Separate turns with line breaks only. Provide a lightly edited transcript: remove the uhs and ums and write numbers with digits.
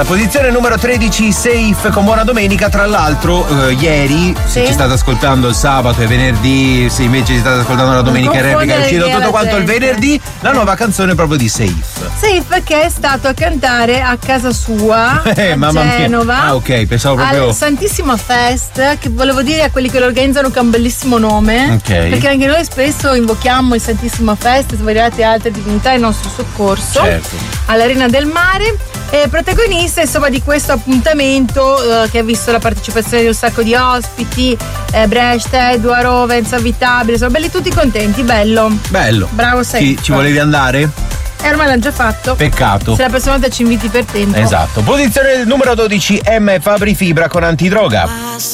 posizione numero 13, Safe con Buona Domenica. Tra l'altro ieri, se ci state ascoltando il sabato e venerdì, se invece ci state ascoltando la domenica in replica, è uscito tutto quanto il venerdì, la nuova canzone proprio di Safe.
Safe che è stato a cantare a casa sua a Genova.
Ah, ok, pensavo proprio
al Santissima Fest, che volevo dire a quelli che lo organizzano che ha un bellissimo nome.
Ok.
Perché anche noi spesso invochiamo il Santissima Fest, svariate altre divinità in nostro soccorso.
Certo.
All'Arena del Mare. Protagonista insomma di questo appuntamento che ha visto la partecipazione di un sacco di ospiti, Brecht, Edward, Owens, Avitabile, sono belli tutti contenti, bello.
Bravo,
Bravo Safe.
ci volevi andare?
Ormai l'hanno già fatto.
Peccato.
Se la prossima volta ci inviti per tempo.
Esatto. Posizione numero 12, M. Fabri Fibra con Antidroga.